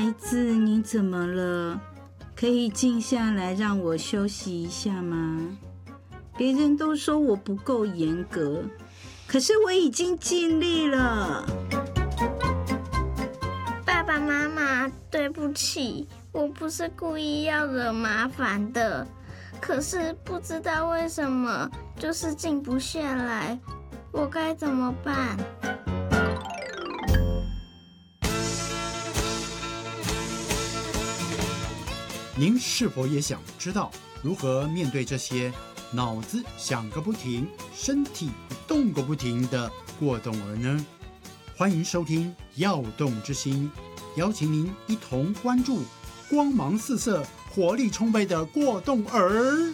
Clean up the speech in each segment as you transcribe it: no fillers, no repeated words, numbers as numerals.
孩子，你怎么了？可以静下来让我休息一下吗？别人都说我不够严格，可是我已经尽力了。 爸爸妈妈，对不起，我不是故意要惹麻烦的，可是不知道为什么就是静不下来，我该怎么办？ 您是否也想知道如何面对这些脑子想个不停、身体动个不停的过动儿呢？欢迎收听《耀动之心》，邀请您一同关注光芒四射、活力充沛的过动儿。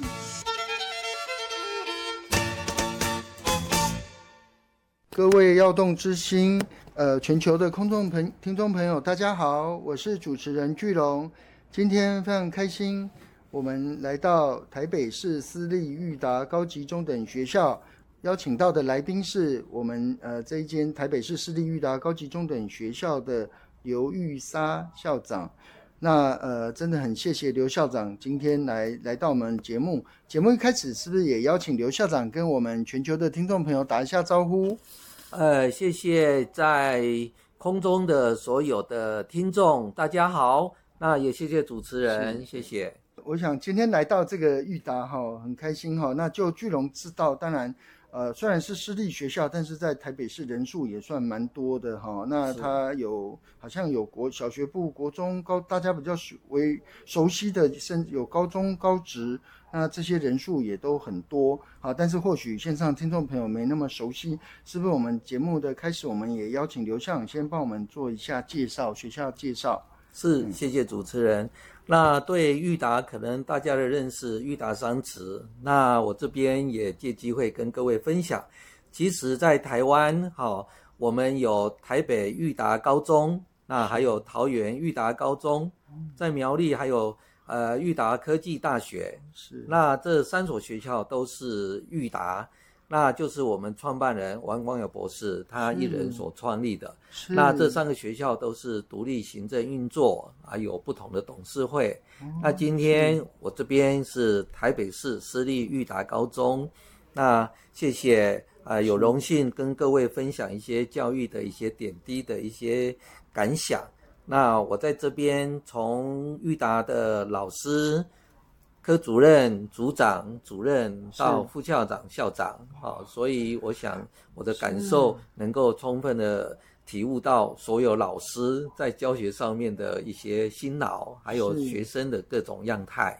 各位耀动之心全球的听众朋友，大家好，我是主持人巨龙。今天非常开心，我们来到台北市私立育达高级中等学校，邀请到的来宾是我们这一间台北市私立育达高级中等学校的刘玉莎校长。那真的很谢谢刘校长今天来到我们节目。节目一开始是不是也邀请刘校长跟我们全球的听众朋友打一下招呼？ 谢谢在空中的所有的听众，大家好。那也谢谢主持人，谢谢。 我想今天来到这个育达很开心那就巨龙知道，当然虽然是私立学校，但是在台北市人数也算蛮多的那它好像有小学部、国中、高，大家比较为熟悉的，甚至有高中、高职，那这些人数也都很多但是或许线上听众朋友没那么熟悉，是不是我们节目的开始，我们也邀请刘校长先帮我们做一下介绍，学校介绍。 是，谢谢主持人。那对育达可能大家的认识，育达商职，那我这边也借机会跟各位分享。其实在台湾我们有台北育达高中，那还有桃园育达高中，在苗栗还有育达科技大学。是，那这3所学校都是育达，那就是我们创办人王光友博士他一人所创立的。那这3个学校都是独立行政运作，有不同的董事会。那今天我这边是台北市私立育达高中，那谢谢有荣幸跟各位分享一些教育的一些点滴的一些感想。那我在这边从育达的老师、科主任、组长、主任到副校长、校长所以我想我的感受能够充分的体悟到所有老师在教学上面的一些辛劳，还有学生的各种样态。